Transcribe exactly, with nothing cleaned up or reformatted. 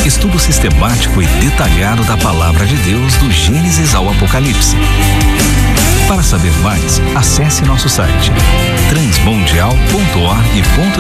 Estudo sistemático e detalhado da Palavra de Deus do Gênesis ao Apocalipse. Para saber mais, acesse nosso site transmundial ponto org ponto